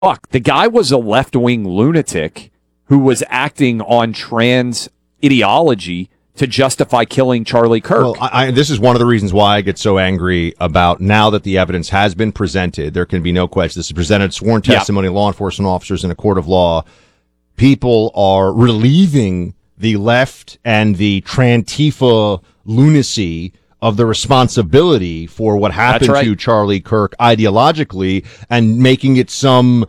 fuck, the guy was a left-wing lunatic who was acting on trans ideology to justify killing Charlie Kirk. Well, this is one of the reasons why I get so angry about now that the evidence has been presented. There can be no question. This is presented sworn testimony, law enforcement officers in a court of law. People are relieving the left and the Trantifa lunacy of the responsibility for what happened to Charlie Kirk ideologically and making it some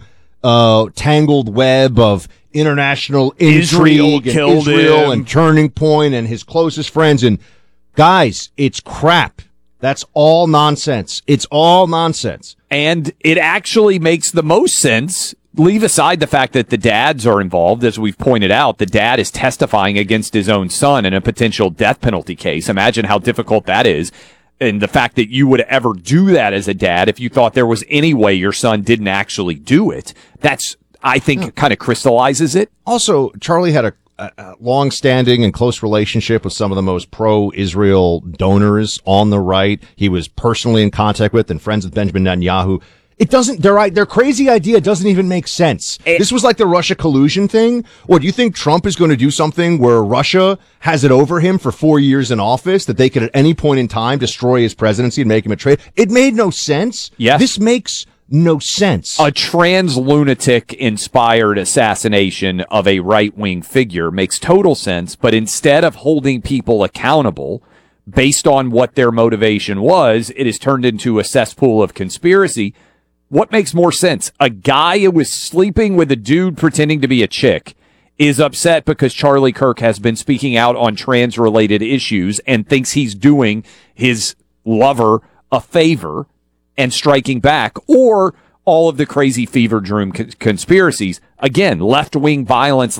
tangled web of international intrigue and Israel and Turning Point and his closest friends. And guys, it's crap. That's all nonsense. It's all nonsense. And it actually makes the most sense. Leave aside the fact that the dads are involved. As we've pointed out, the dad is testifying against his own son in a potential death penalty case. Imagine how difficult that is. And the fact that you would ever do that as a dad, if you thought there was any way your son didn't actually do it, that's, I think, kind of crystallizes it. Also, Charlie had a long-standing and close relationship with some of the most pro-Israel donors on the right. He was personally in contact with and friends with Benjamin Netanyahu. It doesn't, their crazy idea doesn't even make sense. This was like the Russia collusion thing. Or do you think Trump is going to do something where Russia has it over him for 4 years in office that they could at any point in time destroy his presidency and make him a traitor? It made no sense. Yes. This makes no sense. A trans lunatic inspired assassination of a right-wing figure makes total sense, but instead of holding people accountable based on what their motivation was, it is turned into a cesspool of conspiracy. What makes more sense? A guy who was sleeping with a dude pretending to be a chick is upset because Charlie Kirk has been speaking out on trans-related issues and thinks he's doing his lover a favor and striking back, or all of the crazy fever dream conspiracies. Again, left-wing violence.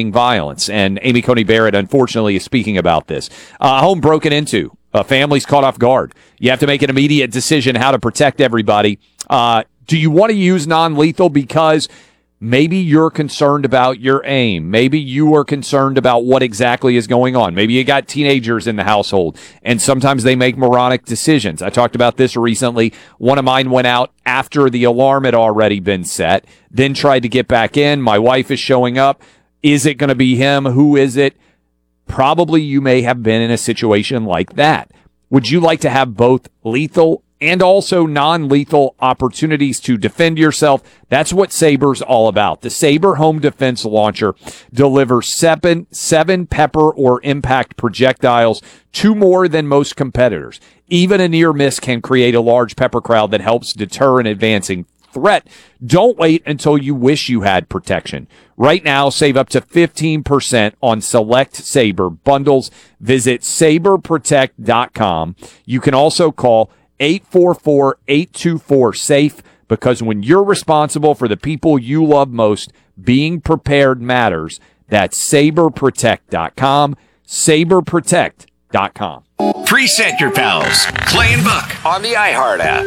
And Amy Coney Barrett, unfortunately, is speaking about this. Home broken into. Families caught off guard. You have to make an immediate decision how to protect everybody. Do you want to use non-lethal because maybe you're concerned about your aim? Maybe you are concerned about what exactly is going on. Maybe you got teenagers in the household, and sometimes they make moronic decisions. I talked about this recently. One of mine went out after the alarm had already been set, then tried to get back in. My wife is showing up. Is it going to be him? Who is it? Probably you may have been in a situation like that. Would you like to have both lethal and also non-lethal opportunities to defend yourself? That's what Saber's all about. The Saber Home Defense Launcher delivers seven pepper or impact projectiles, 2 more than most competitors. Even a near miss can create a large pepper cloud that helps deter an advancing threat. Don't wait until you wish you had protection. Right now, save up to 15% on select Saber bundles. Visit saberprotect.com. You can also call 844-824-SAFE, because when you're responsible for the people you love most, being prepared matters. That's saberprotect.com, saberprotect.com. Preset your pals, Clay and Buck, on the iHeart app.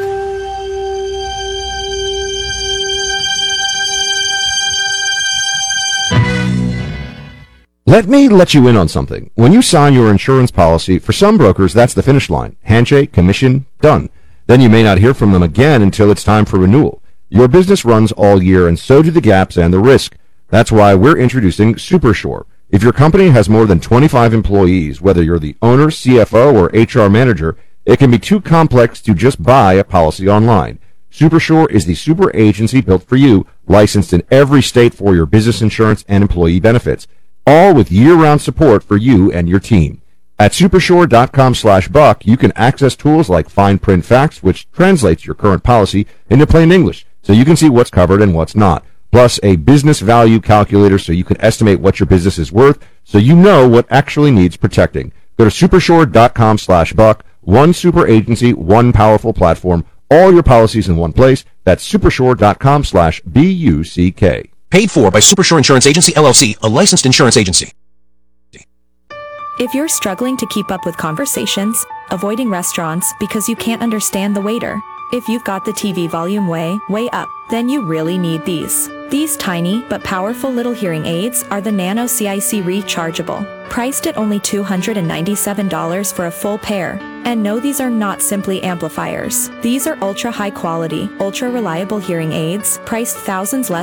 Let me let you in on something. When you sign your insurance policy, for some brokers, that's the finish line. Handshake, commission, done. Then you may not hear from them again until it's time for renewal. Your business runs all year, and so do the gaps and the risk. That's why we're introducing SuperSure. If your company has more than 25 employees, whether you're the owner, CFO, or HR manager, it can be too complex to just buy a policy online. SuperSure is the super agency built for you, licensed in every state for your business insurance and employee benefits, all with year-round support for you and your team. At supersure.com/buck, you can access tools like fine print facts, which translates your current policy into plain English, so you can see what's covered and what's not. Plus a business value calculator so you can estimate what your business is worth, so you know what actually needs protecting. Go to supersure.com/buck. One super agency, one powerful platform, all your policies in one place. That's supersure.com/BUCK. Paid for by Supersure Insurance Agency, LLC, a licensed insurance agency. If you're struggling to keep up with conversations, avoiding restaurants because you can't understand the waiter, if you've got the TV volume way up, then you really need these. These tiny but powerful little hearing aids are the Nano CIC Rechargeable. Priced at only $297 for a full pair, And no, these are not simply amplifiers. These are ultra high quality, ultra reliable hearing aids, priced thousands less